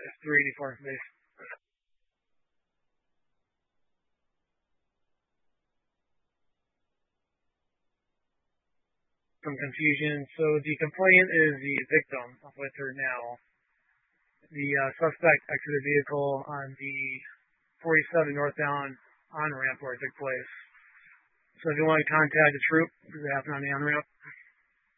384 base. Some confusion. So the complainant is the victim with her now. The suspect exited the vehicle on the 47 northbound on-ramp where it took place. So if you want to contact the troop, because it happened on the on-ramp,